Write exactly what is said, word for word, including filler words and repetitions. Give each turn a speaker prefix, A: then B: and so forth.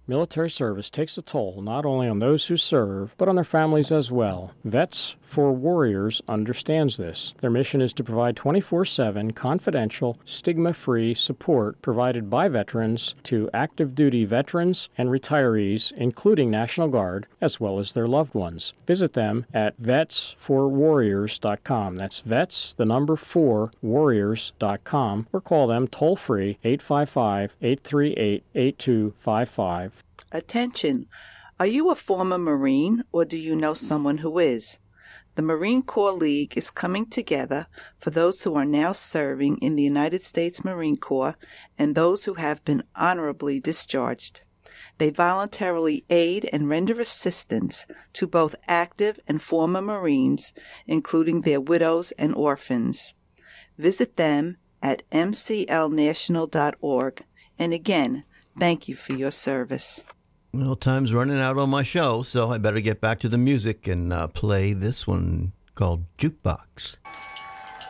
A: Military service takes a toll not only on those who serve, but on their families as well. Vets for Warriors understands this. Their mission is to provide twenty-four seven confidential, stigma-free support provided by veterans to active duty veterans and retirees, including National Guard, as well as their loved ones. Visit them at vets for warriors dot com. That's vets, the number four, warriors dot com, or call them toll-free eight five five, eight three eight, eight two five five.
B: Attention! Are you a former Marine or do you know someone who is? The Marine Corps League is coming together for those who are now serving in the United States Marine Corps and those who have been honorably discharged. They voluntarily aid and render assistance to both active and former Marines, including their widows and orphans. Visit them at m c l national dot org. And again, thank you for your service.
C: Well, time's running out on my show, so I better get back to the music and uh, play this one called Jukebox.